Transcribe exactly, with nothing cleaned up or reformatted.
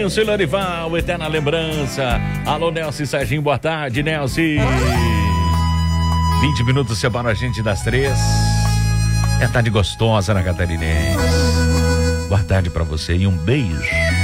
Edilson e Lorival, eterna lembrança. Alô, Nelson e Serginho, boa tarde, Nelson. vinte minutos separam a gente das três. É tarde gostosa na Catarinense. Boa tarde pra você e um beijo.